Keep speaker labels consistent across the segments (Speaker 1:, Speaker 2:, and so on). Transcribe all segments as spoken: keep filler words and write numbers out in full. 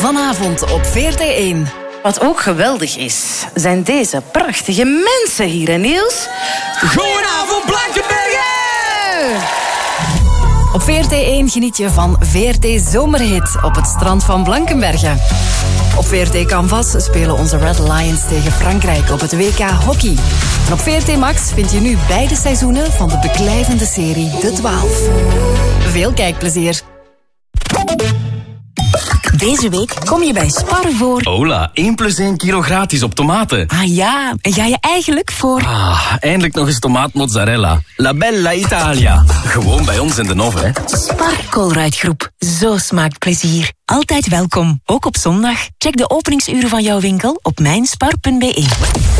Speaker 1: Vanavond op V R T één.
Speaker 2: Wat ook geweldig is, zijn deze prachtige mensen hier, hè Niels?
Speaker 3: Goedenavond, Blankenbergen!
Speaker 1: Op V R T één geniet je van V R T Zomerhit op het strand van Blankenbergen. Op V R T Canvas spelen onze Red Lions tegen Frankrijk op het W K Hockey. En op V R T Max vind je nu beide seizoenen van de beklijvende serie De twaalf. Veel kijkplezier.
Speaker 4: Deze week kom je bij Spar voor...
Speaker 5: Hola, één plus één kilo gratis op tomaten.
Speaker 4: Ah ja, en ga je eigenlijk voor...
Speaker 5: Ah, eindelijk nog eens tomaatmozzarella. La Bella Italia. Gewoon bij ons in de oven, hè.
Speaker 4: Spar Colruyt-groep. Zo smaakt plezier. Altijd welkom, ook op zondag. Check de openingsuren van jouw winkel op mijnspar punt b e.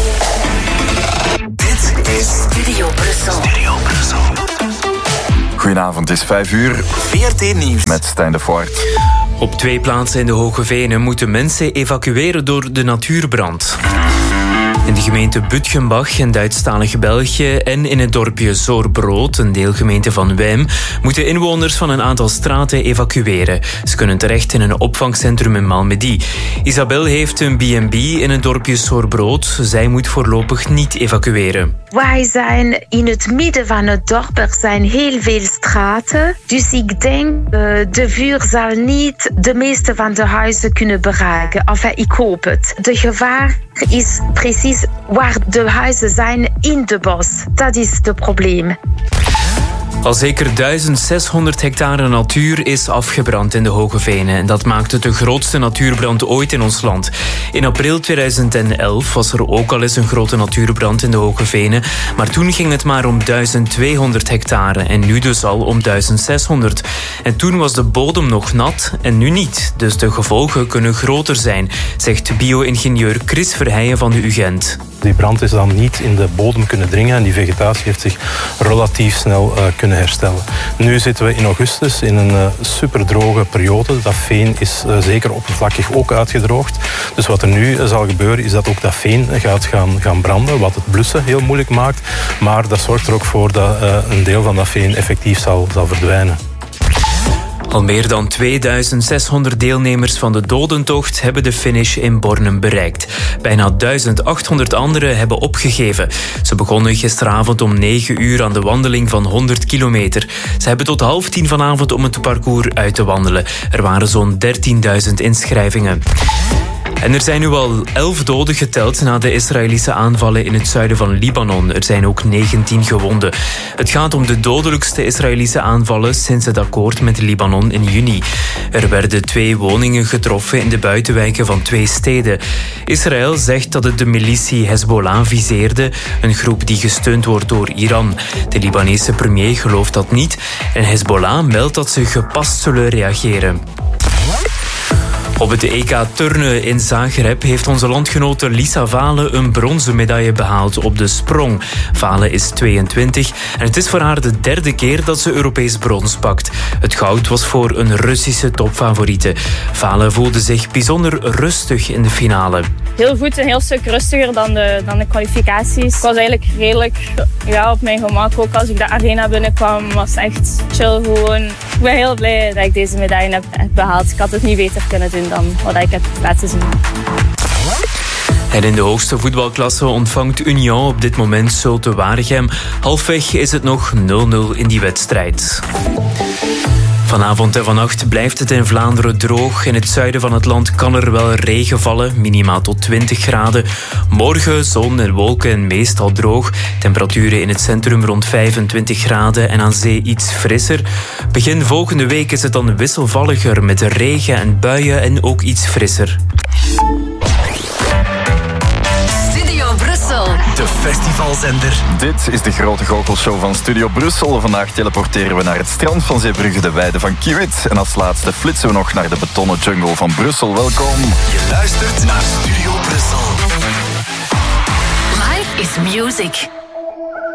Speaker 6: Dit is
Speaker 4: Studio Brussel.
Speaker 6: Studio Brussel. Goedenavond, het is vijf uur.
Speaker 7: V R T Nieuws.
Speaker 6: Met Stijn de Voort.
Speaker 8: Op twee plaatsen in de Hoge Venen moeten mensen evacueren door de natuurbrand. In de gemeente Butgenbach in Duitsstalig België en in het dorpje Zorbrood, een deelgemeente van Wijm, moeten inwoners van een aantal straten evacueren. Ze kunnen terecht in een opvangcentrum in Malmedy. Isabel heeft een B en B in het dorpje Zorbrood. Zij moet voorlopig niet evacueren.
Speaker 9: Wij zijn in het midden van het dorp. Er zijn heel veel straten. Dus ik denk, uh, de vuur zal niet de meeste van de huizen kunnen bereiken. Enfin, ik hoop het. De gevaar is precies waar de huizen zijn in de bos. Dat is het probleem.
Speaker 8: Al zeker duizend zeshonderd hectare natuur is afgebrand in de Hoge Venen. En dat maakt het de grootste natuurbrand ooit in ons land. In april tweeduizend elf was er ook al eens een grote natuurbrand in de Hoge Venen. Maar toen ging het maar om duizend tweehonderd hectare. En nu dus al om duizend zeshonderd. En toen was de bodem nog nat en nu niet. Dus de gevolgen kunnen groter zijn, zegt bio-ingenieur Chris Verheijen van de U Gent.
Speaker 10: Die brand is dan niet in de bodem kunnen dringen en die vegetatie heeft zich relatief snel uh, kunnen herstellen. Nu zitten we in augustus in een uh, superdroge periode. Dat veen is uh, zeker oppervlakkig ook uitgedroogd. Dus wat er nu uh, zal gebeuren is dat ook dat veen gaat gaan, gaan branden, wat het blussen heel moeilijk maakt. Maar dat zorgt er ook voor dat uh, een deel van dat veen effectief zal, zal verdwijnen.
Speaker 8: Al meer dan tweeduizend zeshonderd deelnemers van de dodentocht hebben de finish in Bornem bereikt. Bijna duizend achthonderd anderen hebben opgegeven. Ze begonnen gisteravond om negen uur aan de wandeling van honderd kilometer. Ze hebben tot half tien vanavond om het parcours uit te wandelen. Er waren zo'n dertienduizend inschrijvingen. En er zijn nu al elf doden geteld na de Israëlische aanvallen in het zuiden van Libanon. Er zijn ook negentien gewonden. Het gaat om de dodelijkste Israëlische aanvallen sinds het akkoord met Libanon in juni. Er werden twee woningen getroffen in de buitenwijken van twee steden. Israël zegt dat het de militie Hezbollah viseerde, een groep die gesteund wordt door Iran. De Libanese premier gelooft dat niet en Hezbollah meldt dat ze gepast zullen reageren. Op het E K turnen in Zagreb heeft onze landgenote Lisa Valen een bronzen medaille behaald op de sprong. Valen is tweeëntwintig en het is voor haar de derde keer dat ze Europees brons pakt. Het goud was voor een Russische topfavoriete. Valen voelde zich bijzonder rustig in de finale.
Speaker 11: Heel goed, een heel stuk rustiger dan de, dan de kwalificaties. Ik was eigenlijk redelijk ja, op mijn gemak. Ook als ik de arena binnenkwam, was het echt chill gewoon. Ik ben heel blij dat ik deze medaille heb, heb behaald. Ik had het niet beter kunnen doen dan wat ik heb laten zien.
Speaker 8: En in de hoogste voetbalklasse ontvangt Union op dit moment Zulte Waregem. Halfweg is het nog nul nul in die wedstrijd. Vanavond en vannacht blijft het in Vlaanderen droog. In het zuiden van het land kan er wel regen vallen, minimaal tot twintig graden. Morgen zon en wolken en meestal droog. Temperaturen in het centrum rond vijfentwintig graden en aan zee iets frisser. Begin volgende week is het dan wisselvalliger met regen en buien en ook iets frisser.
Speaker 6: De festivalzender. Dit is de grote goochelshow van Studio Brussel. Vandaag teleporteren we naar het strand van Zeebrugge, de weide van Kiewit. En als laatste flitsen we nog naar de betonnen jungle van Brussel. Welkom.
Speaker 7: Je luistert naar Studio Brussel.
Speaker 4: Life is music.